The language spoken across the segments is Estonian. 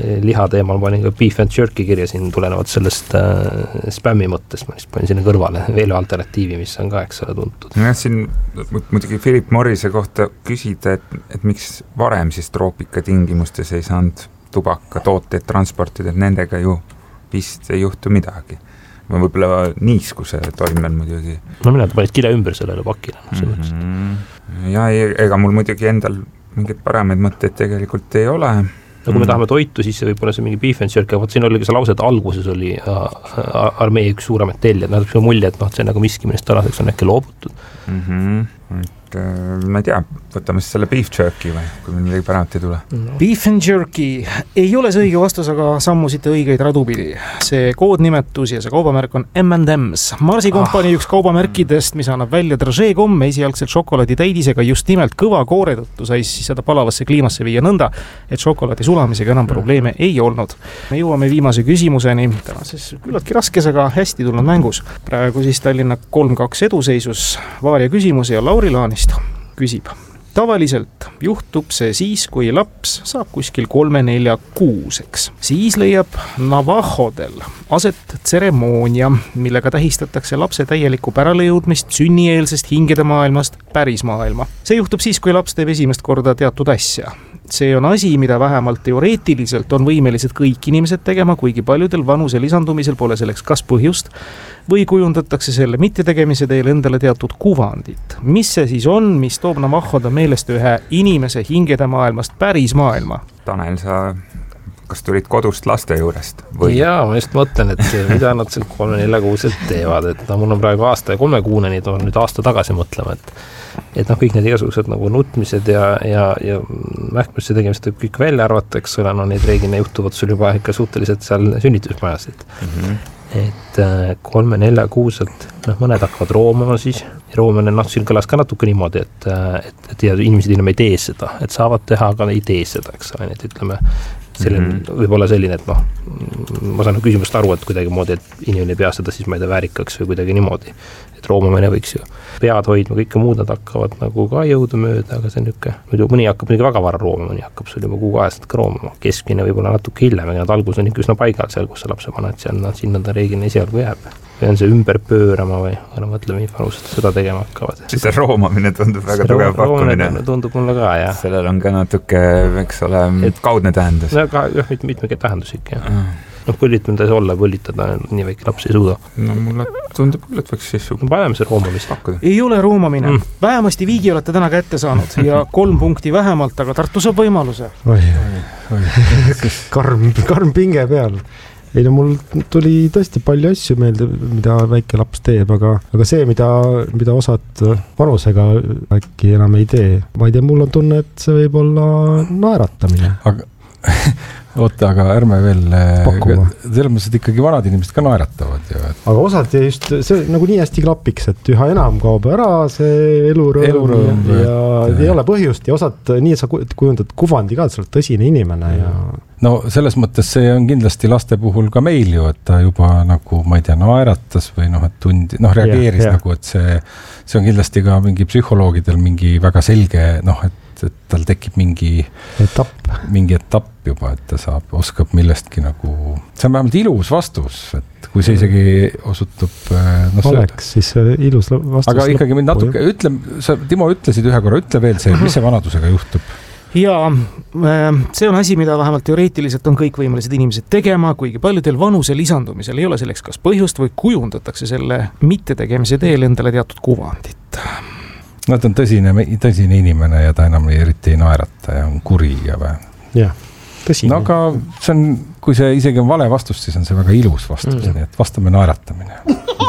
liha teemal panin ka beef and jerky kirja siin tulenevalt sellest spämmi mõttest, ma just panin sinna kõrvale veel alternatiivi, mis on ka, eks ole, tuntud. Siin muidugi Philip Morrise kohta küsida, et miks varem siis troopika tingimustes ei saanud tubakatooteid transportida, et nendega ju vist ei juhtu midagi. Või võib-olla niiskuse toimel muidugi. No mina panid kirja ümber sellele pakile. Ja ega mul muidugi endal mingeid paremaid mõtteid tegelikult ei ole. No kui me tahame toitu, siis võib-olla see mingi beef and jerky, see oli ka see lause, et alguses oli armee üks suuremat tellija, näeb see mulje, et see on nagu miski, millest tänaseks on äkki loobutud. Ma ei tea, võtame siis selle beef jerky või, kui meil midagi paremat ei tule. Beef and jerky ei ole see õige vastus, aga sammusite õigeid radupidi. See koodnimetus ja see kaubamärk on M&M's. Marsi kompanii üks kaubamärkidest, mis annab välja dražee-komme esialgselt šokolaadi täidisega, just nimelt kõva koore tõttu sai siis seda palavasse kliimasse viia nõnda, et šokolaadi sulamisega enam probleeme ei olnud. Me jõuame viimase küsimuseni, tänases küllaltki raskes, aga hästi tulnud mängus. Praegu siis Tallinna 3-2 eduseisus Vaaria küsimus ja Lauri Laanist küsib. Tavaliselt juhtub see siis, kui laps saab kuskil 3-4-6-eks. Siis leiab navahodel aset tseremoonia, millega tähistatakse lapse täielikku päralejõudmist sünnieelsest hingede maailmast päris maailma. See juhtub siis, kui laps teeb esimest korda teatud asja. See on asi, mida vähemalt teoreetiliselt on võimelised kõik inimesed tegema, kuigi paljudel vanuse lisandumisel pole selleks kas põhjust või kujundatakse selle mittetegemise teel endale teatud kuvandit. Mis see siis on, mis toob navahoda meelest ühe inimese hingede maailmast päris maailma? Tanel, sa kas tulid kodust laste juurest? Või? Jaa, ma just mõtlen, et mida nad seal 3-4-6-selt teevad, et mul on praegu aasta ja 3 kuune, nii on nüüd aasta tagasi mõtlema, et kõik need igasugused nagu nutmised ja mähkmisse tegemised võib kõik välja arvata, eks ole, need reeglina juhtuvad sul juba ikka suhteliselt seal sünnitusmajas, et 3-4-6-selt, mõned hakkavad roomama siis, roomane siin kõlas ka natuke niimoodi, et inimesed enam ei tee seda, et saavad teha, aga ei tee seda, eks ole, et ütleme, võib olla selline, et ma saan küsimust aru, et kuidagi moodi, et inimene ei pea seda siis ma ei tea väärikaks või kuidagi niimoodi, et roomamine võiks ju pead hoidma, kõike muud nad hakkavad nagu ka jõudu mööda, aga see on niuke, muidu mõni hakkab midagi väga vara roomama, mõni hakkab sul juba kuuajast ka roomama, keskmine võib olla natuke hiljem, aga nad algus on ikka üsna paigal seal, kus sa lapse paned, sinna ta reeglina esialgu jääb. Või on see ümber pöörama või mõtleme infanusest seda tegema hakkavad. See roomamine tundub väga tugev pakkumine. Tundub mulle ka, jah. Sellel on ka natuke, eks ole, kaudne tähendus. Jah, mitmegi tähendus ikka, jah. Põlitamine taisi olla, põlitada nii väike laps ei suuda. No mulle tundub küll, et võiks siis paneme see roomamist pakkuda. Ei ole roomamine. Vähemasti viigi olete täna kätte saanud ja 3 punkti vähemalt, aga Tartu saab võimaluse. Karm pinge peal. Ei no mul tuli tõesti palju asju meelde, mida väike laps teeb, aga see, mida osad vanusega äkki enam ei tee. Ma ei tea, mul on tunne, et see võib olla naeratamine. Oota, aga ärme veel selles mõttes, et ikkagi vanad inimesed ka naeratavad. Aga osad just, see nagu nii hästi klapiks, et üha enam kaob ära see elurõõm ja ei ole põhjust ja osad nii, et sa kujundad kuvandi ka, et sa oled tõsine inimene. No selles mõttes see on kindlasti laste puhul ka meil ju, et ta juba nagu, ma ei tea, naeratas või et reageeris nagu, et see on kindlasti ka mingi psühholoogidel mingi väga selge, et tal tekib mingi etapp juba, et ta oskab millestki nagu, see on vähemalt ilus vastus, et kui see isegi osutub oleks, siis ilus vastus. Aga ikkagi mind natuke, Timo ütlesid ühe korra, ütle veel see, mis see vanadusega juhtub? Ja see on asi, mida vähemalt teoreetiliselt on kõik võimelised inimesed tegema, kuigi paljudel vanuse lisandumisel ei ole selleks kas põhjust või kujundatakse selle mittetegemise teel endale teatud kuvandit. No ta on tõsine inimene ja ta enam eriti ei naerata ja on kuri ja või. Jah, tõsine. No aga see on, kui see isegi on vale vastus, siis on see väga ilus vastus, nii et vastame naeratamine.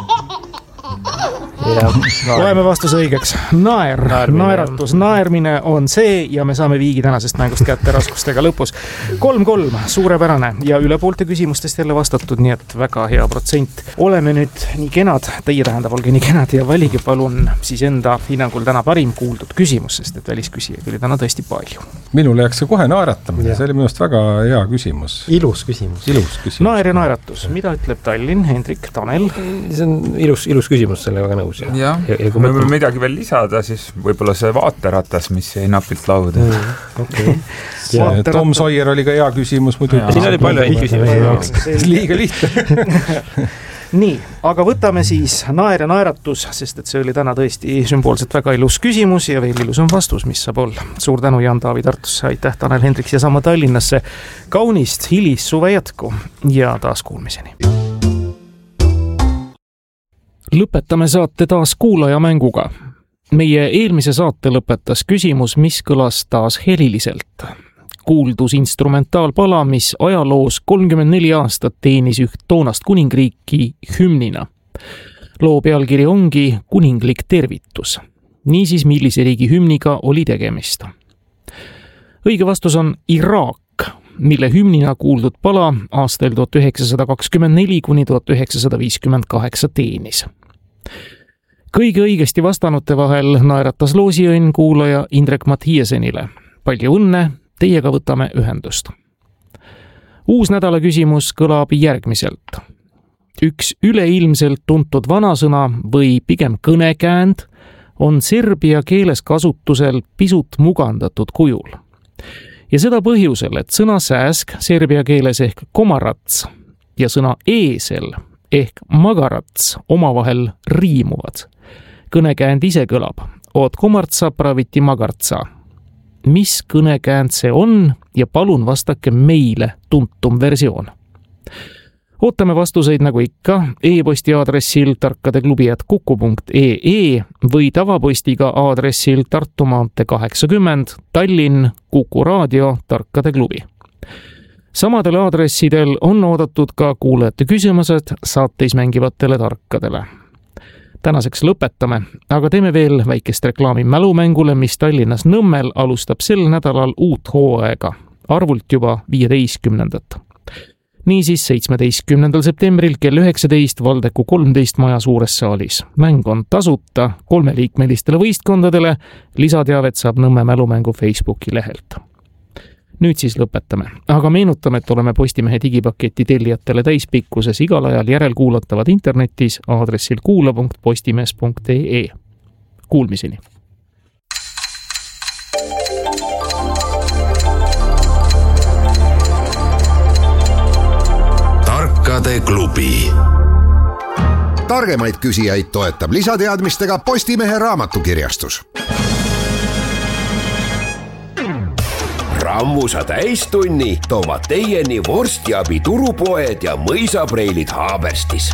Loeme vastuse õigeks. Naeratus, naermine on see ja me saame viigi tänasest mängust kätte raskustega lõpus. 3-3, suurepärane ja üle poolte küsimustest jälle vastatud, nii et väga hea protsent. Oleme nüüd nii kenad, teie tähendab, olge nii kenad ja valige palun siis enda hinnangul täna parim kuuldud küsimus, sest et välisküsijaid oli täna tõesti palju. Minul jääks see kohe naeratamine, see oli minust väga hea küsimus. Ilus küsimus. Naer ja naeratus, mida ütleb Tallinn, Hendrik, Tanel? See on ilus küsimus, selle väga nõus. küsimus. Ja kui me võime midagi veel lisada, siis võib-olla see vaateratas, mis jäi napilt lauda. Okay. Tom Sawyer oli ka hea küsimus muidu. Siin oli palju häid küsimusi. Liiga lihtne. Nii, aga võtame siis naer ja naeratus, sest et see oli täna tõesti sümboolselt väga ilus küsimus ja veel ilusam vastus, mis saab olla. Suur tänu Jan-Taavi Tartusse, aitäh Tanel Hendriks ja sama Tallinnasse. Kaunist hilissuve jätku ja taas kuulmiseni. Lõpetame saate taas kuulajamänguga. Meie eelmise saate lõpetas küsimus, mis kõlas taas heliliselt. Kuuldus instrumentaalpala, mis ajaloos 34 aastat teenis üht toonast kuningriiki hümnina. Loo pealkiri ongi Kuninglik tervitus. Niisiis, millise riigi hümniga oli tegemist? Õige vastus on Iraak, mille hümnina kuuldud pala aastail 1924 kuni 1958 teenis. Kõige õigesti vastanute vahel naeratas loosiõnn kuulaja Indrek Mathiasenile. Palju õnne! Teiega võtame ühendust. Uus nädala küsimus kõlab järgmiselt. Üks üleilmselt tuntud vanasõna või pigem kõnekäänd on serbia keeles kasutusel pisut mugandatud kujul. Ja seda põhjusel, et sõna sääsk serbia keeles ehk komarats ja sõna eesel ehk magarats omavahel riimuvad. Kõnekäänd ise kõlab. Od komartsa praviti magartsa. Mis kõnekäänd see on ja palun vastake meile tuntum versioon. Ootame vastuseid nagu ikka e-posti aadressil tarkadeklubi@kuku.ee või tavapostiga aadressil Tartu maantee 80 Tallinn Kuku Raadio Tarkade klubi. Samadel aadressidel on oodatud ka kuulajate küsimused saateis mängivatele tarkadele. Tänaseks lõpetame, aga teeme veel väikest reklaami mälumängule, mis Tallinnas Nõmmel alustab sel nädalal uut hooaega, arvult juba 15. Niisiis 17. septembril kell 19 Valdeku 13 maja suures saalis. Mäng on tasuta 3-liikmelistele võistkondadele, lisateavet saab Nõmme mälumängu Facebooki lehelt. Nüüd siis lõpetame, aga meenutame, et oleme Postimehe digipaketi tellijatele täispikkuses igal ajal järelkuulatavad internetis aadressil kuula.postimees.ee. Kuulmiseni! Tarkade klubi. Targemaid küsijaid toetab lisateadmistega Postimehe raamatukirjastus. Rammusa täistunni toovad teieni vorstiabi turupoed ja mõisapreilid Haaberstis.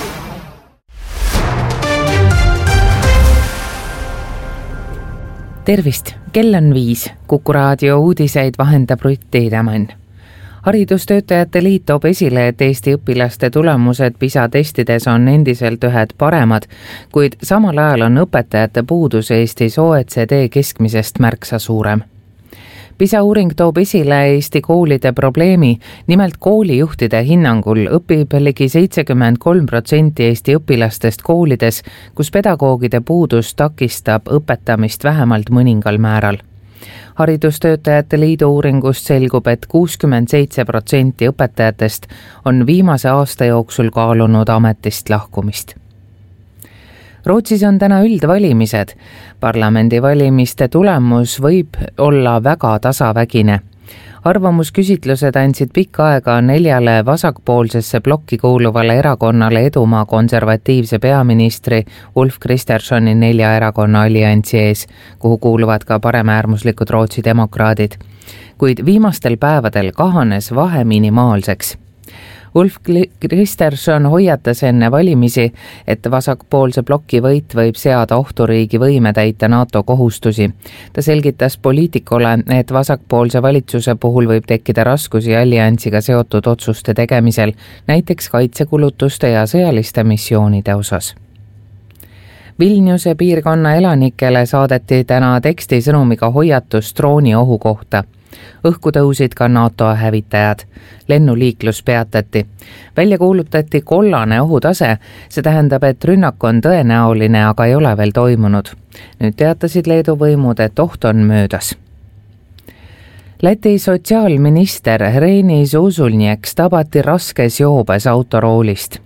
Tervist, kell on 5. Kuku Raadio uudiseid vahendab Rutt Tiidemann. Haridustöötajate liit toob esile, et Eesti õpilaste tulemused PISA testides on endiselt ühed paremad, kuid samal ajal on õpetajate puudus Eestis OECD keskmisest märksa suurem. PISA uuring toob esile Eesti koolide probleemi, nimelt koolijuhtide hinnangul õpib ligi 73% Eesti õpilastest koolides, kus pedagoogide puudus takistab õpetamist vähemalt mõningal määral. Haridustöötajate liidu uuringust selgub, et 67% õpetajatest on viimase aasta jooksul kaalunud ametist lahkumist. Rootsis on täna üldvalimised. Parlamendivalimiste tulemus võib olla väga tasavägine. Arvamusküsitlused andsid pikka aega 4 vasakpoolsesse blokki kuuluvale erakonnale edumaa konservatiivse peaministri Ulf Kristerssoni 4 erakonna alliansi ees, kuhu kuuluvad ka paremäärmuslikud Rootsi demokraadid. Kuid viimastel päevadel kahanes vahe minimaalseks. Ulf Kristersson hoiatas enne valimisi, et vasakpoolse bloki võit võib seada ohtu riigi võime täita NATO kohustusi. Ta selgitas poliitikule, et vasakpoolse valitsuse puhul võib tekkida raskusi alliansiga seotud otsuste tegemisel, näiteks kaitsekulutuste ja sõjaliste missioonide osas. Vilniuse piirkonna elanikele saadeti täna tekstisõnumiga hoiatus drooniohu kohta. Õhku tõusid ka NATO hävitajad. Lennuliiklus peatati. Välja kuulutati kollane ohutase, see tähendab, et rünnak on tõenäoline, aga ei ole veel toimunud. Nüüd teatasid Leedu võimud, et oht on möödas. Läti sotsiaalminister Reini Zusulnieks tabati raskes joobes autoroolist.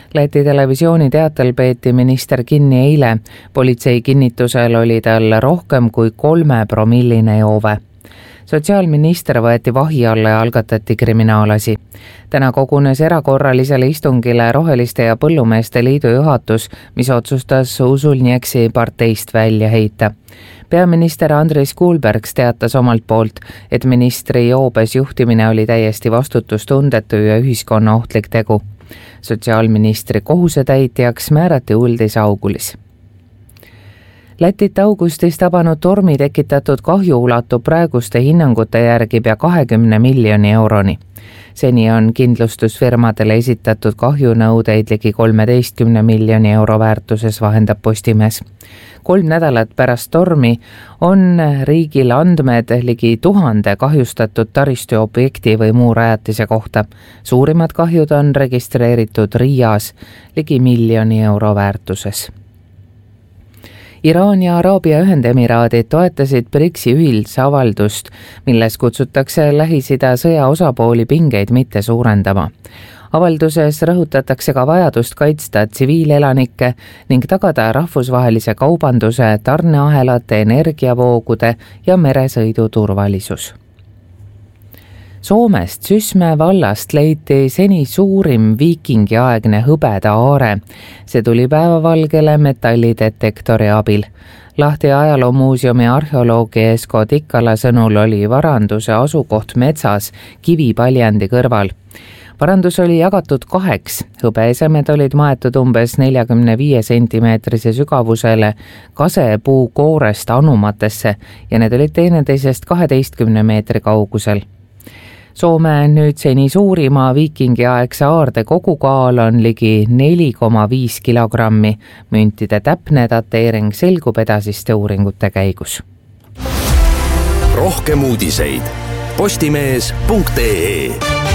Läti televisiooni teatel peeti minister kinni eile. Politsei kinnitusel oli tal rohkem kui 3-promilline joove. Sotsiaalminister võeti vahi alla ja algatati kriminaalasi. Täna kogunes erakorralisele istungile Roheliste ja Põllumeeste Liidu juhatus, mis otsustas Usulnjeksi parteist välja heita. Peaminister Andris Kuulbergs teatas omalt poolt, et ministri joobes juhtimine oli täiesti vastutustundetu ja ühiskonna ohtlik tegu. Sotsiaalministri kohusetäitjaks määrati Uldis Augulis. Lätit augustis tabanud tormi tekitatud kahju ulatub praeguste hinnangute järgi pea 20 miljoni euroni. Seni on kindlustusfirmadele esitatud kahjunõudeid ligi 13 miljoni euro väärtuses, vahendab Postimees. 3 nädalat pärast tormi on riigil andmed ligi 1000 kahjustatud taristuobjekti või muu rajatise kohta. Suurimad kahjud on registreeritud Riias ligi 1 miljoni euro väärtuses. Iraan ja Araabia Ühendemiraadid toetasid BRICS-i ühisavaldust, milles kutsutakse Lähis-Ida sõja osapooli pingeid mitte suurendama. Avalduses rõhutatakse ka vajadust kaitsta tsiviilelanikke ning tagada rahvusvahelise kaubanduse, tarneahelate, energiavoogude ja meresõidu turvalisus. Soomest Sysmäe vallast leiti seni suurim viikingiaegne hõbeda aare. See tuli päevavalgele metallidetektori abil. Lahti ajaloomuuseumi arheoloogi Esko Tikkala sõnul oli varanduse asukoht metsas kivipaljandi kõrval. Varandus oli jagatud 2. Hõbeesemed olid maetud umbes 45 sentimeetrise sügavusele kasepuu koorest anumatesse ja need olid teineteisest 12 meetri kaugusel. Soome nüüd seni suurima viikingiaegse aarde kogukaal on ligi 4,5 kilogrammi. Müntide täpne dateering selgub edasiste uuringute käigus. Rohkem uudiseid postimees.ee.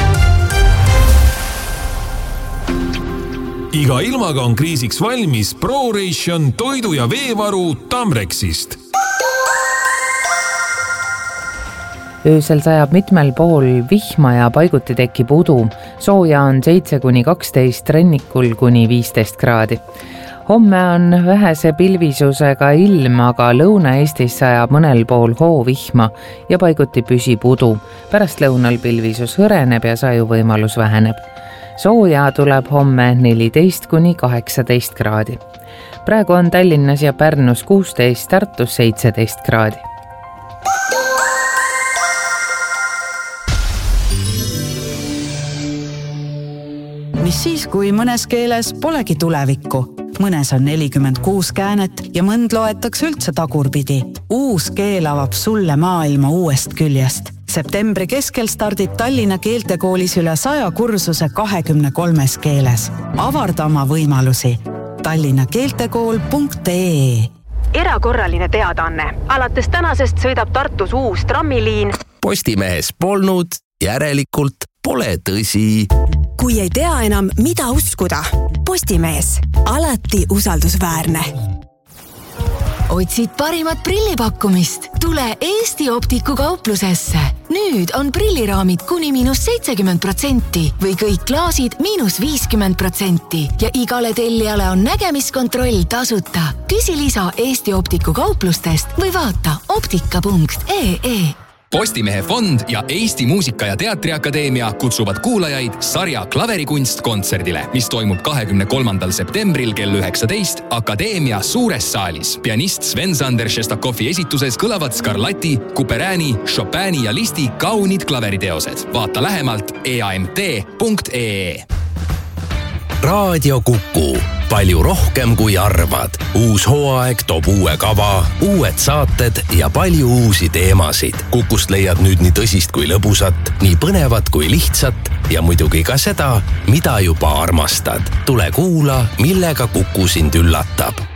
Iga ilmaga on kriisiks valmis ProRation toidu- ja veevaru Tamrexist. Öösel sajab mitmel pool vihma ja paiguti tekib udu. Sooja on 7-12, rennikul kuni 15 kraadi. Homme on vähese pilvisusega ilm, aga Lõuna-Eestis sajab mõnel pool hoovihma ja paiguti püsib udu. Pärast lõunal pilvisus hõreneb ja sajuvõimalus väheneb. Sooja tuleb homme 14-18 kraadi. Praegu on Tallinnas ja Pärnus 16, Tartus 17 kraadi. Mis siis, kui mõnes keeles polegi tulevikku? Mõnes on 46 käänet ja mõnd loetakse üldse tagurpidi. Uus keel avab sulle maailma uuest küljest. Septembri keskel stardib Tallinna keeltekoolis üle 100 kursuse 23 keeles. Avarda oma võimalusi. tallinnakeeltekool.ee. Erakorraline teadaanne. Alates tänasest sõidab Tartus uus trammiliin. Postimehes polnud, järelikult pole tõsi. Kui ei tea enam, mida uskuda. Postimees. Alati usaldusväärne. Otsid parimat prillipakkumist? Tule Eesti Optiku kauplusesse. Nüüd on prilliraamid kuni -70% või kõik klaasid -50% ja igale tellijale on nägemiskontroll tasuta. Küsi lisa Eesti Optiku kauplustest või vaata optika.ee. Postimehe fond ja Eesti Muusika- ja Teatriakadeemia kutsuvad kuulajaid sarja Klaverikunst kontserdile, mis toimub 23. septembril kell 19 Akadeemia suures saalis. Pianist Sven-Sander Šestakovi esituses kõlavad Scarlatti, Couperini, Chopini ja Listi kaunid klaveriteosed. Vaata lähemalt eamt.ee. Raadio Kuku. Palju rohkem kui arvad. Uus hooaeg toob uue kava, uued saated ja palju uusi teemasid. Kukust leiad nüüd nii tõsist kui lõbusat, nii põnevat kui lihtsat ja muidugi ka seda, mida juba armastad. Tule kuula, millega Kuku sind üllatab.